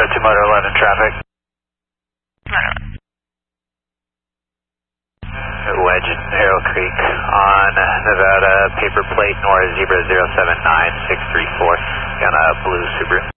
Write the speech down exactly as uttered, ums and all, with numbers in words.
Metro two Motor eleven traffic. Wedge in Arrow Creek on Nevada, paper plate Nora zebra zero seven nine six three four. Got a blue Subaru.